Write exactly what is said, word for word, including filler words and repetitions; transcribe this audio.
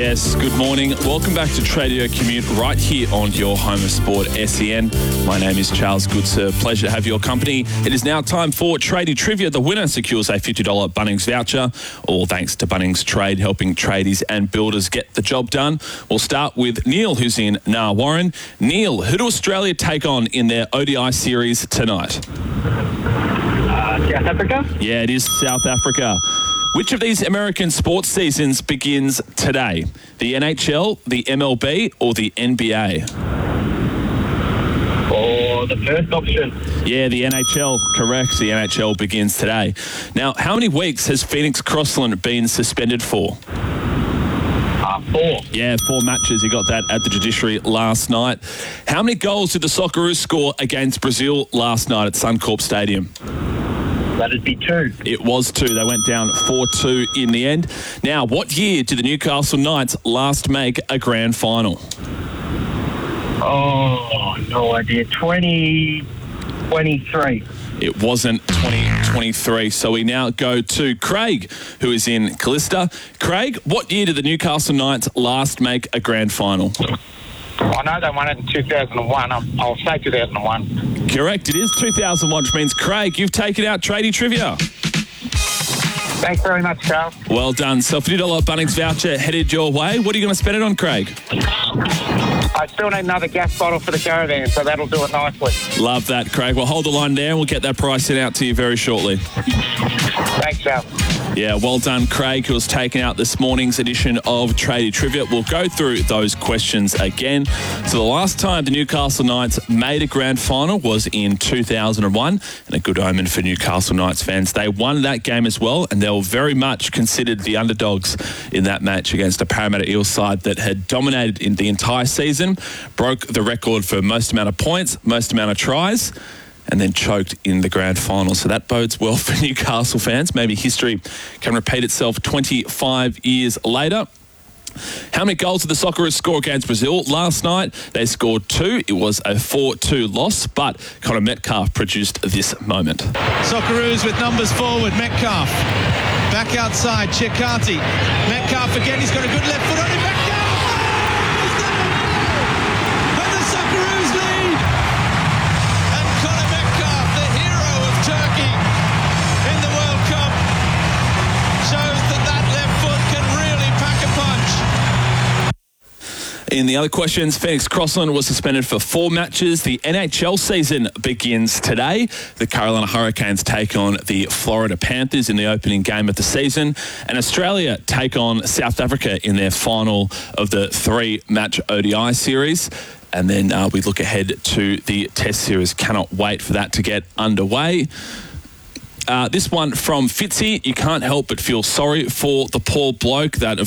Yes, good morning. Welcome back to Tradio Commute right here on your home of sport, S E N. My name is Charles Goodser. Pleasure to have your company. It is now time for Tradie Trivia. The winner secures a fifty dollars Bunnings voucher, all thanks to Bunnings Trade, helping tradies and builders get the job done. We'll start with Neil, who's in Nar Warren. Neil, who do Australia take on in their O D I series tonight? Uh, South Africa? Yeah, it is South Africa. Which of these American sports seasons begins today? The N H L, the M L B, or the N B A? Or the first option? Yeah, the N H L. Correct. The N H L begins today. Now, how many weeks has Phoenix Crossland been suspended for? Uh, four. Yeah, four matches. He got that at the judiciary last night. How many goals did the Socceroos score against Brazil last night at Suncorp Stadium? That'd be two. It was two. They went down four two in the end. Now, what year did the Newcastle Knights last make a grand final? Oh, no idea. twenty twenty-three. It wasn't twenty twenty-three. So we now go to Craig, who is in Callista. Craig, what year did the Newcastle Knights last make a grand final? I know they won it in two thousand one. I'll, I'll say two thousand one. Correct. It is two thousand one, which means, Craig, you've taken out Tradie Trivia. Thanks very much, Charles. Well done. So fifty dollars Bunnings voucher headed your way. What are you going to spend it on, Craig? I still need another gas bottle for the caravan, so that'll do it nicely. Love that, Craig. Well, hold the line there and we'll get that price sent out to you very shortly. Thanks, Charles. Yeah, well done, Craig, who was taking out this morning's edition of Tradie Trivia. We'll go through those questions again. So the last time the Newcastle Knights made a grand final was in two thousand one, and a good omen for Newcastle Knights fans. They won that game as well, and they were very much considered the underdogs in that match against a Parramatta Eels side that had dominated in the entire season, broke the record for most amount of points, most amount of tries, and then choked in the grand final. So that bodes well for Newcastle fans. Maybe history can repeat itself twenty-five years later. How many goals did the Socceroos score against Brazil last night? They scored two. It was a four two loss, but Connor Metcalf produced this moment. Socceroos with numbers forward. Metcalf back outside. Chikati. Metcalf again. He's got a good left foot on him. Metcalf! And the Socceroos lead. And Connor Metcalf, the hero of Turkey in the World Cup, shows that that left foot can really pack a punch. In the other questions, Phoenix Crossland was suspended for four matches. The N H L season begins today. The Carolina Hurricanes take on the Florida Panthers in the opening game of the season. And Australia take on South Africa in their final of the three-match O D I series. And then uh, we look ahead to the Test series. Cannot wait for that to get underway. Uh, this one from Fitzy. You can't help but feel sorry for the poor bloke that, of